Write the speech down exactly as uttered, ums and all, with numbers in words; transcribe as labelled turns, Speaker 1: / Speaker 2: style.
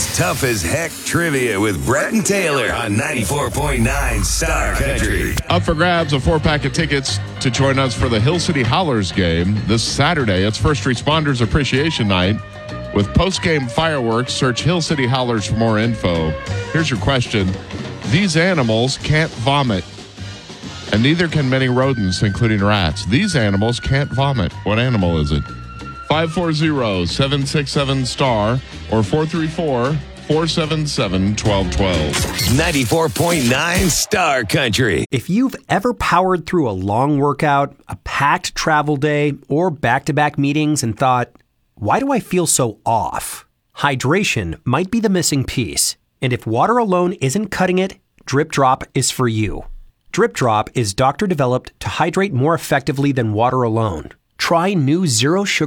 Speaker 1: It's Tough as Heck Trivia with Brett and Taylor on ninety-four point nine Star Country.
Speaker 2: Up for grabs, a four-pack of tickets to join us for the Hill City Hollers game this Saturday. It's First Responders Appreciation Night. With post-game fireworks, search Hill City Hollers for more info. Here's your question. These animals can't vomit, and neither can many rodents, including rats. These animals can't vomit. What animal is it? five four zero, seven six seven, STAR or four three four, four seven seven, one two one two.
Speaker 1: ninety-four point nine Star Country.
Speaker 3: If you've ever powered through a long workout, a packed travel day, or back-to-back meetings and thought, why do I feel so off? Hydration might be the missing piece. And if water alone isn't cutting it, Drip Drop is for you. Drip Drop is doctor-developed to hydrate more effectively than water alone. Try new zero sugar